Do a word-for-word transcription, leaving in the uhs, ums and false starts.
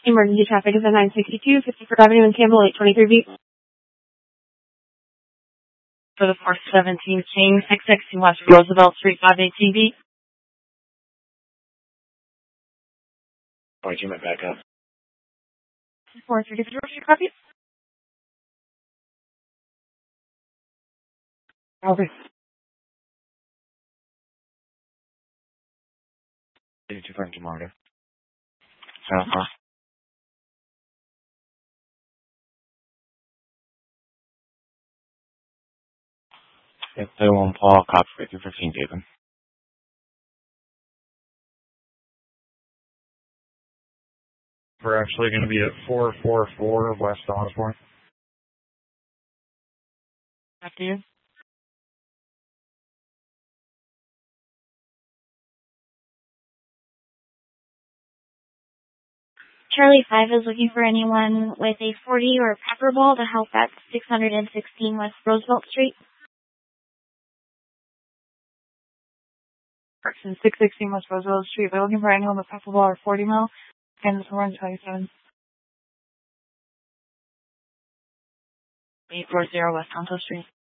Emergency traffic is at nine sixty-two, fifty-fourth Avenue in Campbell, eight twenty-three B. For the four seventeen King, X X two West Roosevelt Street, five eighteen B. Alright, you might back up. four thirty-four Street, copy. Copy. eighty-two Frank Marta. Uh-huh. Yep, they won't Paul, cop for two fifteen David. We're actually going to be at four four four West Osborne. After you. Charlie five is looking for anyone with a forty or pepper ball to help at six sixteen West Roosevelt Street. Person six sixteen West Roosevelt Street. They're looking for anyone with pepper ball or forty mil. And this orange twenty-seven. eight forty West Tonto Street.